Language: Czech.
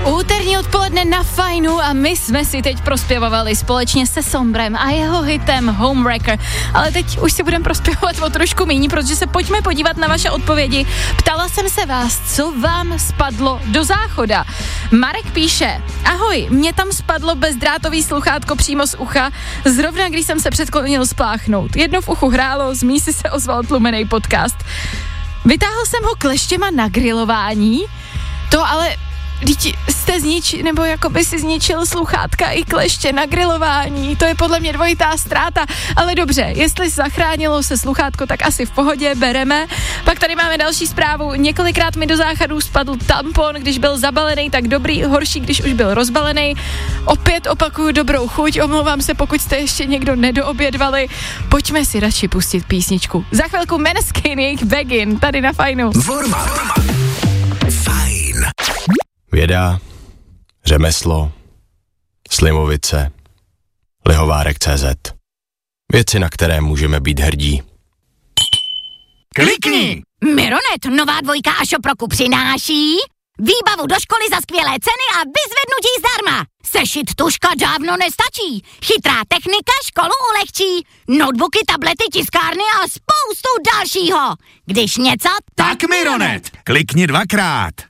Úterní odpoledne na Fajnu a my jsme si teď prospěvovali společně se Sombrem a jeho hitem Homewrecker. Ale teď už si budeme prospěvovat o trošku méně, protože se pojďme podívat na vaše odpovědi. Ptala jsem se vás, co vám spadlo do záchoda. Marek píše, ahoj, mě tam spadlo bezdrátový sluchátko přímo z ucha, zrovna když jsem se předklonil spláchnout. Jedno v uchu hrálo, z mísy se ozval tlumenej podcast. Vytáhl jsem ho kleštěma na grilování, to ale... Teď jste nebo jakoby si zničil sluchátka i kleště na grilování, to je podle mě dvojitá ztráta, ale dobře, jestli zachránilo se sluchátko, tak asi v pohodě, bereme. Pak tady máme další zprávu, několikrát mi do záchodu spadl tampon, když byl zabalený, tak dobrý, horší, když už byl rozbalený. Opět opakuju dobrou chuť, omlouvám se, pokud jste ještě někdo nedoobědvali, pojďme si radši pustit písničku. Za chvilku Maneskin, jejich Begin, tady na Fajnu. Fajn. Věda, řemeslo, slivovice, lihovárek.cz. Věci, na které můžeme být hrdí. Klikni! Mironet, nová dvojka a Šoproku přináší výbavu do školy za skvělé ceny a vyzvednutí zdarma. Sešit tužka dávno nestačí. Chytrá technika školu ulehčí. Notebooky, tablety, tiskárny a spoustu dalšího. Když něco, Tak Mironet, klikni 2krát.